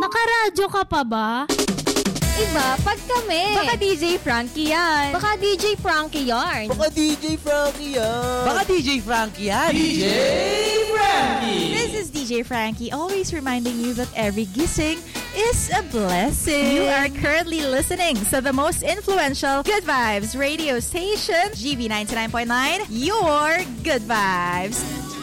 Nakaradyo ka pa ba? Iba, pag kami. Baka DJ Frankie yan. Baka DJ Frankie yarn. Baka DJ Frankie yan. Baka DJ Frankie yan. DJ Frankie. This is DJ Frankie, always reminding you that every gising is a blessing. You are currently listening to the most influential Good Vibes radio station, GB 99.9, your Good Vibes.